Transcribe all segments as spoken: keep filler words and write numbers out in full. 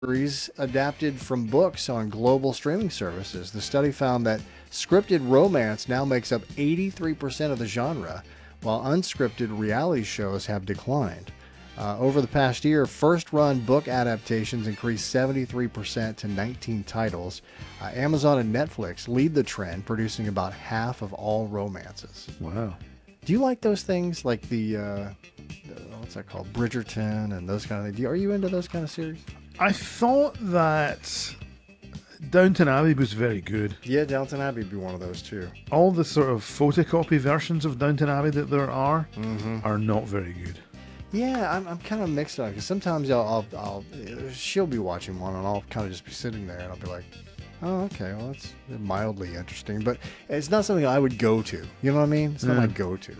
series adapted from books on global streaming services. The study found that scripted romance now makes up eighty-three percent of the genre, while unscripted reality shows have declined. Uh, over the past year, first-run book adaptations increased seventy-three percent to nineteen titles. Uh, Amazon and Netflix lead the trend, producing about half of all romances. Wow. Do you like those things, like the, uh, the what's that called, Bridgerton and those kind of things? Are you into those kind of series? I thought that Downton Abbey was very good. Yeah, Downton Abbey would be one of those too. All the sort of photocopy versions of Downton Abbey that there are Mm-hmm. are not very good. Yeah, I'm, I'm kind of mixed on it because sometimes I'll, I'll, I'll, she'll be watching one and I'll kind of just be sitting there and I'll be like, oh, okay, well, that's mildly interesting. But it's not something I would go to. You know what I mean? It's not Yeah. my go-to.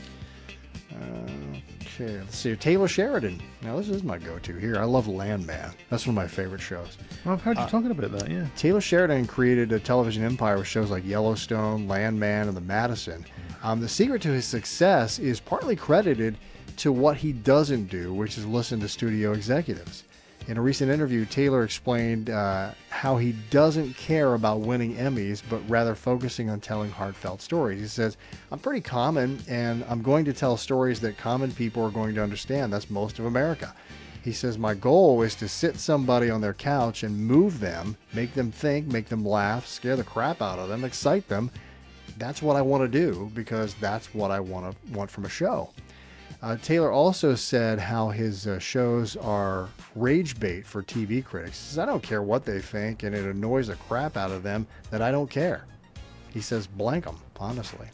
Uh, okay, let's see. Taylor Sheridan. Now, this is my go-to here. I love Landman. That's one of my favorite shows. Well, I've heard you Uh, talking about that, yeah. Taylor Sheridan created a television empire with shows like Yellowstone, Landman, and The Madison. Um, the secret to his success is partly credited to what he doesn't do, which is listen to studio executives. In a recent interview, Taylor explained uh, how he doesn't care about winning Emmys, but rather focusing on telling heartfelt stories. He says, I'm pretty common, and I'm going to tell stories that common people are going to understand. That's most of America. He says, my goal is to sit somebody on their couch and move them, make them think, make them laugh, scare the crap out of them, excite them. That's what I want to do because that's what I want to want from a show. Uh, Taylor also said how his uh, shows are rage bait for T V critics. He says, I don't care what they think, and it annoys the crap out of them that I don't care. He says, blank them, honestly.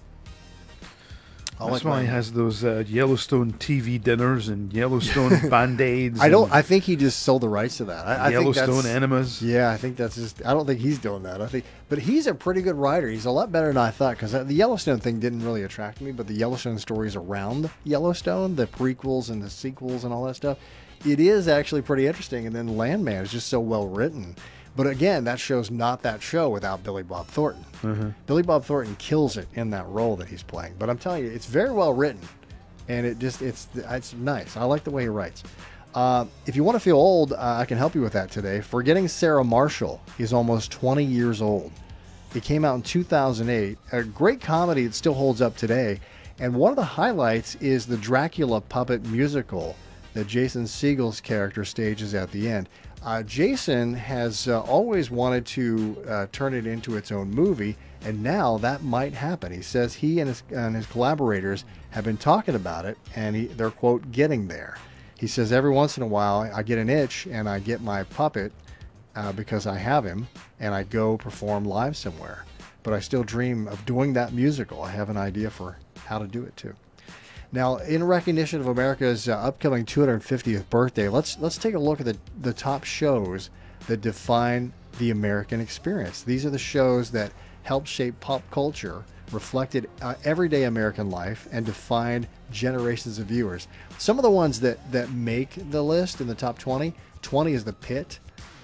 I That's like why he my- has those uh, Yellowstone T V dinners and Yellowstone Band-Aids. I don't. and I think he just sold the rights to that. I, I think Yellowstone that's, enemas. Yeah, I think that's just. I don't think he's doing that. I think, but he's a pretty good writer. He's a lot better than I thought because the Yellowstone thing didn't really attract me, but the Yellowstone stories around Yellowstone, the prequels and the sequels and all that stuff, it is actually pretty interesting. And then Landman is just so well written. But again, that show's not that show without Billy Bob Thornton. Mm-hmm. Billy Bob Thornton kills it in that role that he's playing. But I'm telling you, it's very well written, and it just it's it's nice. I like the way he writes. Uh, if you want to feel old, uh, I can help you with that today. Forgetting Sarah Marshall is almost twenty years old. It came out in two thousand eight. A great comedy that still holds up today. And one of the highlights is the Dracula puppet musical that Jason Segel's character stages at the end. Uh, Jason has uh, always wanted to uh, turn it into its own movie, and now that might happen. He says he and his, and his collaborators have been talking about it, and he, they're, quote, getting there. He says, every once in a while, I get an itch, and I get my puppet uh, because I have him, and I go perform live somewhere. But I still dream of doing that musical. I have an idea for how to do it, too. Now, in recognition of America's uh, upcoming two hundred fiftieth birthday, let's let's take a look at the, the top shows that define the American experience. These are the shows that help shape pop culture, reflected uh, everyday American life, and defined generations of viewers. Some of the ones that, that make the list in the top twenty, twenty is The Pit.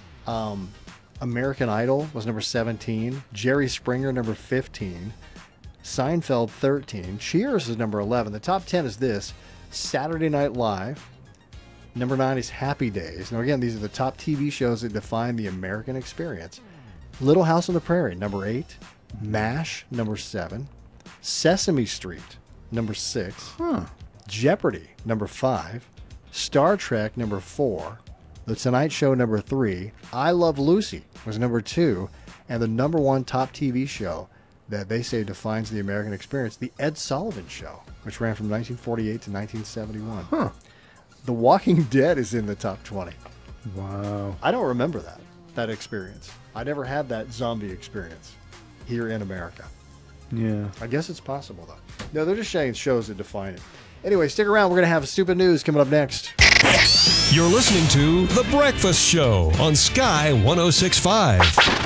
Um, American Idol was number seventeen. Jerry Springer, number fifteen. Seinfeld, thirteen. Cheers is number eleven. The top ten is this: Saturday Night Live. Number nine is Happy Days. Now, again, these are the top T V shows that define the American experience. Little House on the Prairie, number eight. MASH, number seven. Sesame Street, number six. Huh. Jeopardy, number five. Star Trek, number four. The Tonight Show, number three. I Love Lucy was number two. And the number one top T V show that they say defines the American experience, The Ed Sullivan Show, which ran from nineteen forty-eight to nineteen seventy-one. Huh. The Walking Dead is in the top twenty. Wow. I don't remember that, that experience. I never had that zombie experience here in America. Yeah. I guess it's possible, though. No, they're just saying shows that define it. Anyway, stick around. We're going to have stupid news coming up next. You're listening to The Breakfast Show on Sky one oh six point five.